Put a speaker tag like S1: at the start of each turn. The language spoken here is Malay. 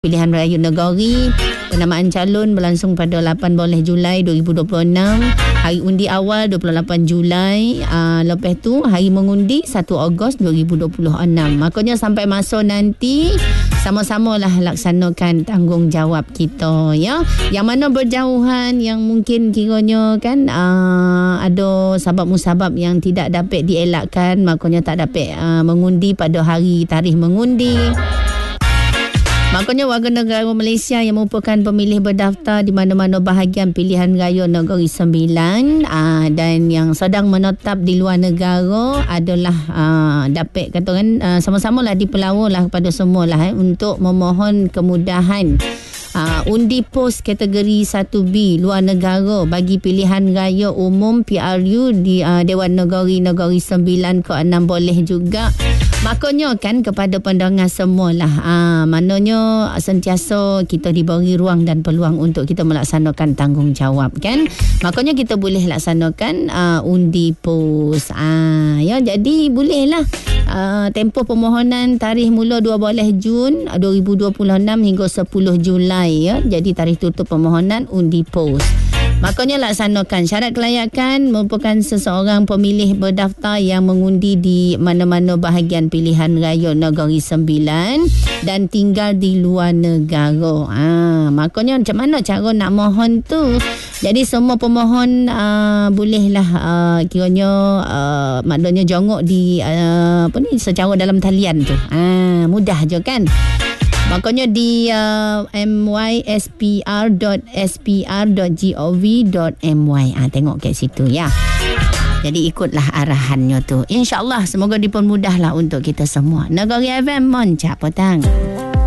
S1: Pilihan Raya Negeri. Penamaan calon berlangsung pada 18 Julai 2026. Hari undi awal 28 Julai. Lepas tu hari mengundi 1 Ogos 2026. Makanya sampai masa nanti sama-sama lah laksanakan tanggungjawab kita, ya. Yang mana berjauhan, yang mungkin kiranya kan ada sebab musabab yang tidak dapat dielakkan, makanya tak dapat mengundi pada hari tarikh mengundi. Makanya warga negara Malaysia yang merupakan pemilih berdaftar di mana-mana bahagian pilihan raya Negeri Sembilan dan yang sedang menetap di luar negara adalah dapat katakan sama-samalah dipelawalah kepada semualah untuk memohon kemudahan undi pos kategori 1B luar negara bagi pilihan raya umum PRU di Dewan Negeri Sembilan ke-6 boleh juga. Makanya kan kepada pendengar semualah, maknanya sentiasa kita diberi ruang dan peluang untuk kita melaksanakan tanggungjawab kan. Makanya kita boleh laksanakan undi pos. Ya, jadi bolehlah tempoh permohonan tarikh mula 12 Jun 2026 hingga 10 Julai ya. Jadi tarikh tutup permohonan undi pos. Makanya laksanakan. Syarat kelayakan merupakan seseorang pemilih berdaftar yang mengundi di mana-mana bahagian pilihan raya Negeri Sembilan dan tinggal di luar negara. Makanya macam mana cara nak mohon tu? Jadi semua pemohon bolehlah kiranya maknanya jongok di secara dalam talian tu. Mudah je kan? Makanya di myspr.spr.gov.my. Tengok kat situ ya. Jadi ikutlah arahannya tu. InsyaAllah semoga dipermudahlah untuk kita semua. Negeri FM Moncak Petang.